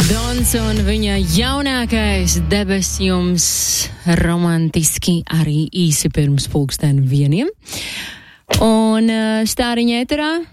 Dons un viņa jaunākais debesjums romantiski arī īsi pirms 12:00. Un Stāriņa ēterā